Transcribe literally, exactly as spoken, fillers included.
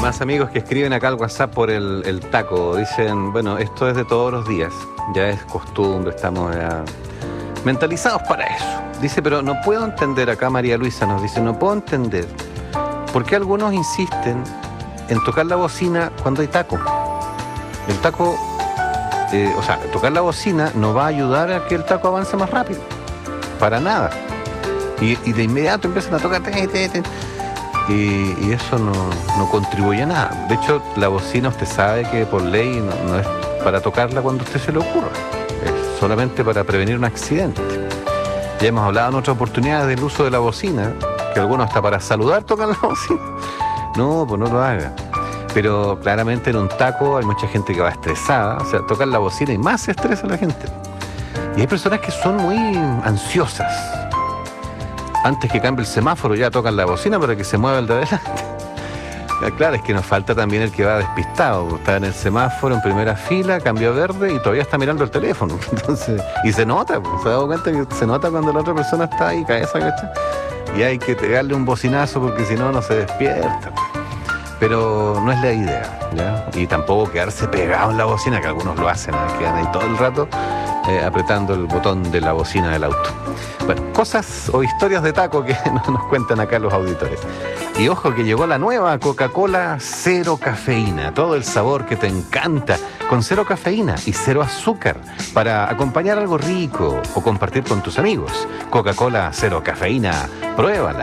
Más amigos que escriben acá al WhatsApp por el, el taco. Dicen, bueno, esto es de todos los días. Ya es costumbre, estamos ya mentalizados para eso. Dice, pero no puedo entender, acá María Luisa nos dice, no puedo entender por qué algunos insisten en tocar la bocina cuando hay taco. El taco, eh, o sea, tocar la bocina no va a ayudar a que el taco avance más rápido. Para nada. Y, y de inmediato empiezan a tocar... Te, te, te, Y, y eso no, no contribuye a nada. De hecho, la bocina usted sabe que por ley no, no es para tocarla cuando a usted se le ocurra. Es solamente para prevenir un accidente. Ya hemos hablado en otras oportunidades del uso de la bocina, que algunos hasta para saludar tocan la bocina. No, pues no lo haga. Pero claramente en un taco hay mucha gente que va estresada. O sea, tocan la bocina y más se estresa la gente. Y hay personas que son muy ansiosas. Antes que cambie el semáforo ya tocan la bocina para que se mueva el de adelante. Claro, es que nos falta también el que va despistado. Está en el semáforo en primera fila, cambió a verde y todavía está mirando el teléfono. Entonces, y se nota, pues, se ha dado cuenta que se nota cuando la otra persona está ahí, cabeza, ¿cachai? Y hay que pegarle un bocinazo porque si no, no se despierta. Pero no es la idea, ¿ya? Y tampoco quedarse pegado en la bocina, que algunos lo hacen, ¿eh? Quedan ahí todo el rato eh, apretando el botón de la bocina del auto. Bueno, cosas o historias de taco que nos cuentan acá los auditores. Y ojo que llegó la nueva Coca-Cola cero cafeína, todo el sabor que te encanta, con cero cafeína y cero azúcar, para acompañar algo rico o compartir con tus amigos. Coca-Cola cero cafeína, pruébala.